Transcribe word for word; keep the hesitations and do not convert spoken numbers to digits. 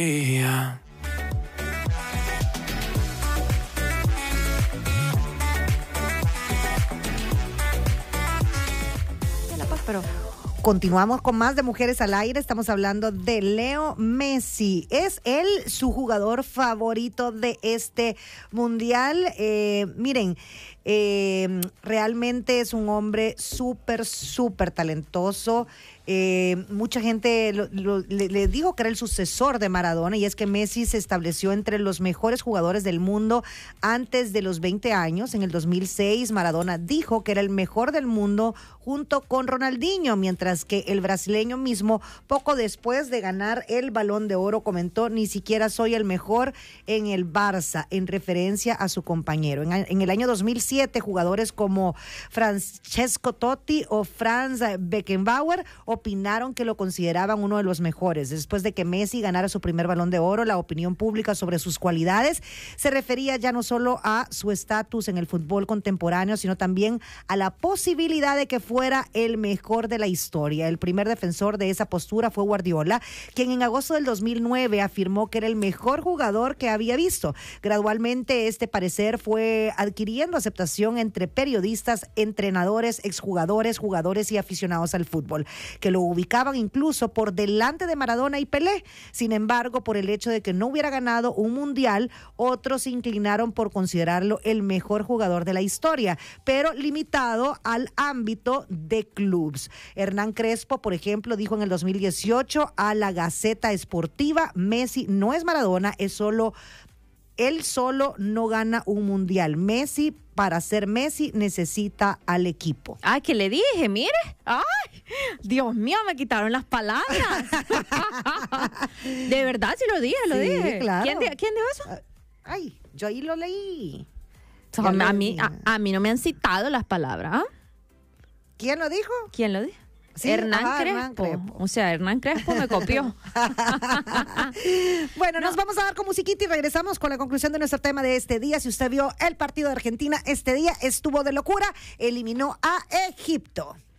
Yeah. Pero continuamos con más de Mujeres al Aire. Estamos hablando de Leo Messi. ¿Es él su jugador favorito de este mundial? Eh, miren, eh, realmente es un hombre súper, súper talentoso. Eh, mucha gente lo, lo, le, le dijo que era el sucesor de Maradona, y es que Messi se estableció entre los mejores jugadores del mundo antes de los veinte años. En el dos mil seis, Maradona dijo que era el mejor del mundo junto con Ronaldinho, mientras que el brasileño mismo, poco después de ganar el Balón de Oro, comentó: ni siquiera soy el mejor en el Barça, en referencia a su compañero. En, en el año dos mil siete, jugadores como Francesco Totti o Franz Beckenbauer opinaron que lo consideraban uno de los mejores. Después de que Messi ganara su primer Balón de Oro, la opinión pública sobre sus cualidades se refería ya no solo a su estatus en el fútbol contemporáneo, sino también a la posibilidad de que fuera el mejor de la historia. El primer defensor de esa postura fue Guardiola, quien en agosto del dos mil nueve afirmó que era el mejor jugador que había visto. Gradualmente, este parecer fue adquiriendo aceptación entre periodistas, entrenadores, exjugadores, jugadores y aficionados al fútbol, que lo ubicaban incluso por delante de Maradona y Pelé. Sin embargo, por el hecho de que no hubiera ganado un mundial, otros se inclinaron por considerarlo el mejor jugador de la historia, pero limitado al ámbito de clubes. Hernán Crespo, por ejemplo, dijo en el dos mil dieciocho a la Gaceta Esportiva: Messi no es Maradona, es solo él solo no gana un mundial. Messi, para ser Messi, necesita al equipo. Ay, que le dije, mire. Ay, Dios mío, me quitaron las palabras. De verdad, sí lo dije, lo Sí, dije. claro. ¿Quién, di- ¿Quién dijo eso? Ay, yo ahí lo leí. O sea, Ya a, lo mí, dije. a, a mí no me han citado las palabras. ¿Ah? ¿Quién lo dijo? ¿Quién lo dijo? Sí, Hernán, ajá, Crespo. Hernán Crespo. O sea, Hernán Crespo me copió. Bueno, nos vamos a dar con musiquita y regresamos con la conclusión de nuestro tema de este día. Si usted vio el partido de Argentina este día, estuvo de locura, eliminó a Egipto.